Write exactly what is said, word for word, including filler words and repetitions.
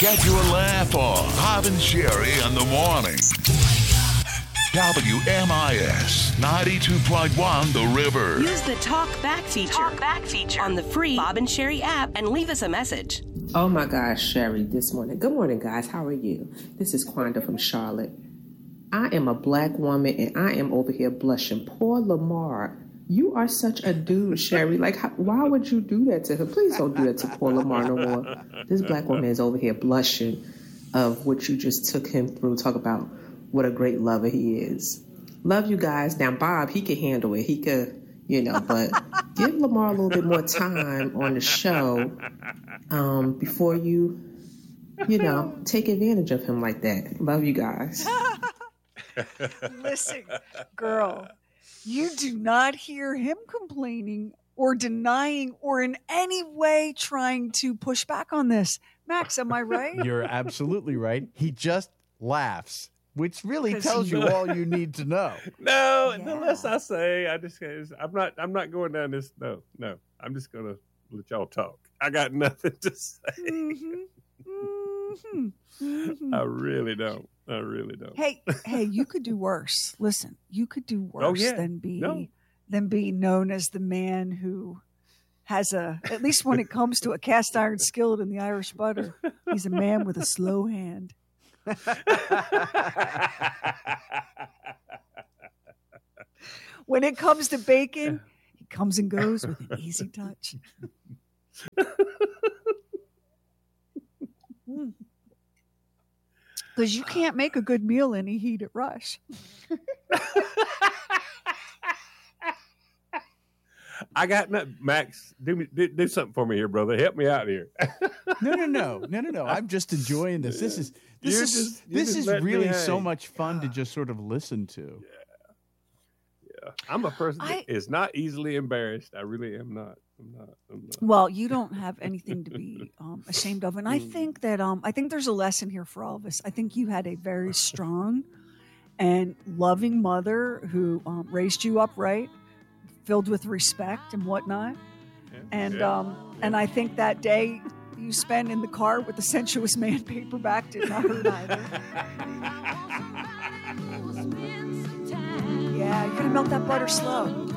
Get your laugh on. Bob and Sherry in the morning. W M I S ninety-two point one The River. Use the Talk Back feature, Talk Back feature on the free Bob and Sherry app and leave us a message. Oh my gosh, Sherry, this morning. Good morning, guys. How are you? This is Quanda from Charlotte. I am a black woman and I am over here blushing. Poor Lamar. You are such a dude, Sherry. Like, how, why would you do that to him? Please don't do that to poor Lamar no more. This black woman is over here blushing of what you just took him through. Talk about what a great lover he is. Love you guys. Now, Bob, he can handle it. He could, you know, but give Lamar a little bit more time on the show um, before you, you know, take advantage of him like that. Love you guys. Listen, girl, you do not hear him complaining or denying or in any way trying to push back on this. Max, am I right? You're absolutely right. He just laughs, which really tells you all you need to know. No, Yeah. unless I say, I just, I'm not, I'm not going down this. No, no, I'm just gonna let y'all talk. I got nothing to say. Mm-hmm. Mm-hmm. Mm-hmm. I really don't. I really don't. Hey, hey, you could do worse. Listen, you could do worse Oh, yeah. than be No. than be known as the man who has a, at least when it comes to a cast iron skillet and the Irish butter, he's a man with a slow hand. When it comes to bacon, he comes and goes with an easy touch. Because you can't make a good meal any heat at rush. I got nothing. Max, do me, do, do something for me here, brother. Help me out here. No, no, no, no, no, no. I'm just enjoying this. This is this You're is just- you're this just is letting me really hang. so much fun to just sort of listen to. Yeah, I'm a person I- that is not easily embarrassed. I really am not. I'm not. I'm not. Well, you don't have anything to be um, ashamed of, and I think that um, I think there's a lesson here for all of us. I think you had a very strong and loving mother who um, raised you up right, filled with respect and whatnot. Yeah, And yeah, um, yeah. and I think that day you spent in the car with the sensuous man paperback did not hurt either. Yeah, you gotta melt that butter slow.